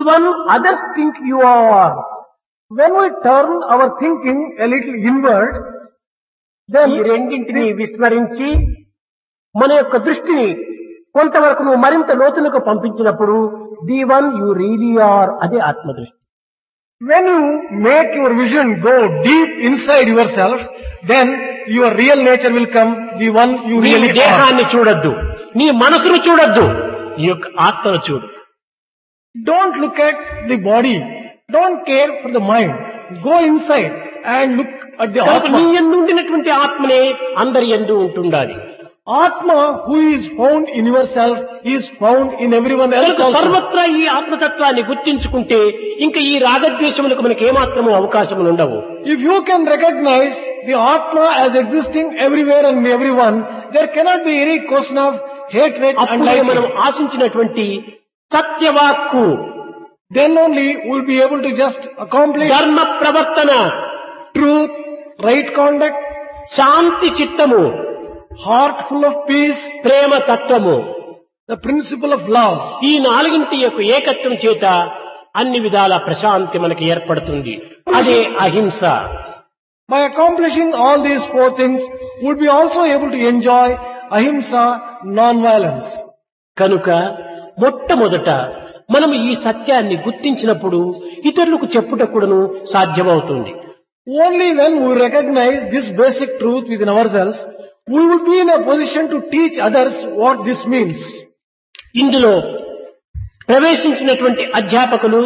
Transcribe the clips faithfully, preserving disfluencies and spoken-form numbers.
one, others think you are. When we turn our thinking a little inward, ఈ then రెండింటిని విస్మరించి మన యొక్క దృష్టిని కొంతవరకు నువ్వు మరింత లోతులకు పంపించినప్పుడు the one you really are, అదే ఆత్మదృష్టి. when you make your vision go deep inside yourself, then your real nature will come, the one you నీ really are. దేహాన్ని చూడొద్దు, నీ మనసును చూడొద్దు, నీ యొక్క ఆత్మను చూడు. Don't look at the body. Don't care for the mind. Go inside and look at the కనుక నీ Atma. యందు ఉండినటువంటి ఆత్మనే అందరి యందు ఉంటుండాలి. Atma who is found in yourself is found in everyone else కనుక also. సర్వత్రా ఈ ఆత్మతత్వాన్ని గుర్తించుకుంటే ఇంకా ఈ రాగద్వేషములకు మనకి ఏమాత్రము అవకాశములు ఉండవు. If you can recognize the Atma as existing everywhere and everyone, there cannot be any question of hatred and అప్పుడే మనం liking. ఆశించినటువంటి సత్యవాక్కు, Then only we'll be able to just accomplish ధర్మ ప్రవర్తన, truth, right conduct, శాంతి చిత్తము, heart full of peace, ప్రేమ తత్వము, the principle of love. ఈ నాలుగింటి యొక్క ఏకత్వం చేత అన్ని విధాల ప్రశాంతి మనకి ఏర్పడుతుంది. అదే అహింస. By accomplishing all these four things, we'll be also able to enjoy ahimsa, non-violence. కనుక మొట్టమొదట మనం ఈ సత్యాన్ని గుర్తించినప్పుడు ఇతరులకు చెప్పుటకుడును సాధ్యమవుతుంది. Only when we recognize this basic truth within ourselves, we will be in a position to teach others what this means. ఇందులో ప్రవేశించినటువంటి అధ్యాపకులు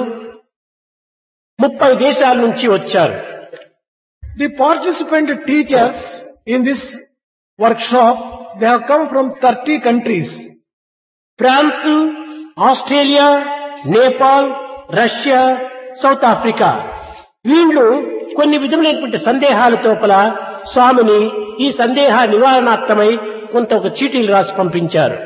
ముప్పై దేశాల నుంచి వచ్చారు. The participant teachers in this workshop, they have come from thirty countries. France, Australia, Nepal, Russia, south Africa. వీళ్ళు కొన్ని విధములైనటువంటి సందేహాల తోపల స్వామిని ఈ సందేహ నివారణార్థమై కొంత ఒక చీటీలు రాసి పంపించారు.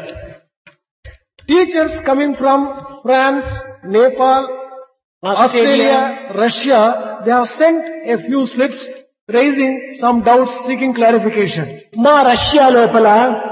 Teachers coming from France, Nepal, Australia, Russia, they have sent a few slips raising some doubts, seeking clarification. మా రష్యా లోపల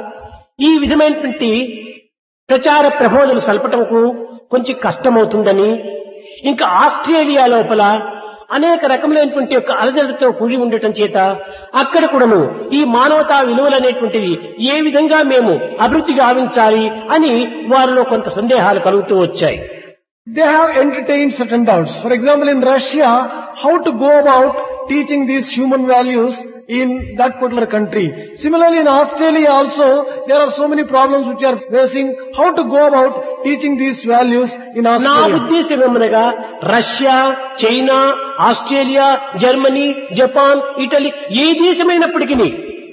ఈ విధమైనటువంటి ప్రచార ప్రబోధనలు సల్పటంకు కొంచెం కష్టమవుతుందని, ఇంకా ఆస్ట్రేలియా లోపల అనేక రకములైనటువంటి యొక్క అలజడితో కూడి ఉండటం చేత అక్కడ కూడాను ఈ మానవతా విలువలు అనేటువంటివి ఏ విధంగా మేము అభివృద్ధి గావించాలి అని వారిలో కొంత సందేహాలు కలుగుతూ వచ్చాయి. They have entertained certain doubts. For example, in Russia, how to go about teaching these human values in that particular country. Similarly, in Australia also, there are so many problems which are facing how to go about teaching these values in నా Australia. ఉద్దేశం ఏమనగా Russia, China, Australia, Germany, Japan, Italy ఏ దేశమైనప్పటికీ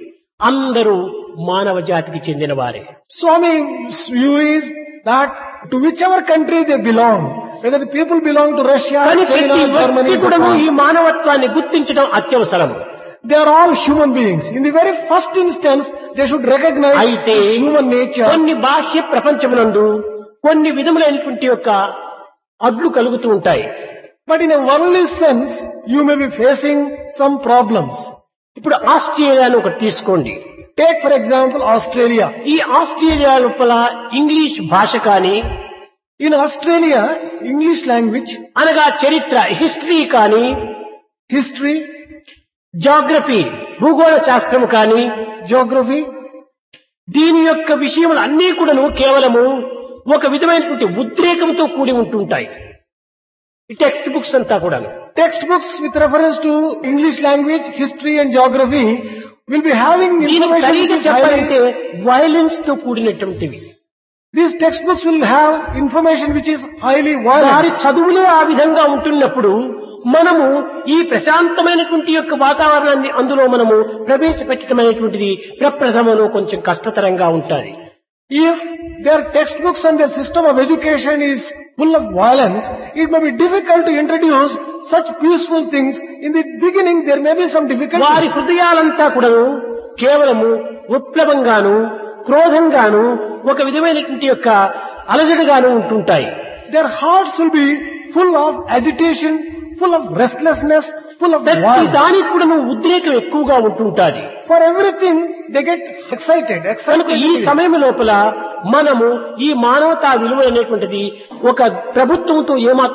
అందరూ మానవ జాతికి చెందిన వారే. Swami's view is that to whichever country they belong, whether the people belong to Russia, కానీ China, ప్రతి Germany, వ్యక్తి కూడాను ఈ Japan, మానవత్వాన్ని గుర్తించడం అత్యవసరం. they are all human beings. In the very first instance, they should recognize అయితే this human nature. కొన్ని బాహ్య ప్రపంచమునందు కొన్ని విధములైనటువంటి యొక్క అడ్లు కలుగుతూ ఉంటాయి. But in a worldly sense, you may be facing some problems. ఇప్పుడు ఆస్ట్రేలియాను ఒకటి తీసుకోండి. Take for example Australia. ఈ ఆస్ట్రేలియా లోపల ఇంగ్లీష్ భాష కానీ, In Australia, English language, అనగా చరిత్ర హిస్టరీ కానీ, history, జాగ్రఫీ భూగోళ శాస్త్రము కానీ, geography, దీని యొక్క విషయములు అన్నీ కూడాను కేవలము ఒక విధమైనటువంటి ఉద్రేకంతో కూడి ఉంటుంటాయి. ఈ టెక్స్ట్ బుక్స్ అంతా కూడాను textbooks with reference to English language, history and geography will be having దీనికి information which సరిగ్గా is చెప్పాలంటే highly, వైలెన్స్ తో కూడినటువంటివి. these textbooks will have information which is highly వారి violent. చదువులే ఆ విధంగా ఉంటున్నప్పుడు మనము ఈ ప్రశాంతమైనటువంటి యొక్క వాతావరణాన్ని అందులో మనము ప్రవేశపెట్టడం అనేటువంటిది ప్రప్రథమలో కొంచెం కష్టతరంగా ఉంటుంది. If their textbooks and their system of education is full of violence, it may be difficult to introduce such peaceful things. In the beginning, there may be some వారి difficulties. హృదయాలంతా కూడాను కేవలము విప్లవంగాను, క్రోధంగాను, ఒక విధమైనటువంటి యొక్క అలజడిగాను ఉంటుంటాయి. Their hearts will be full of agitation, full of restlessness, full of ప్రతి violence. దానికి కూడా ఉద్రేకం ఎక్కువగా ఉంటుంటాది. For everything, they get excited, కనుక ఈ excited. సమయం లోపల మనము ఈ మానవతా విలువ అనేటువంటిది ఒక ప్రభుత్వంతో ఏమాత్రం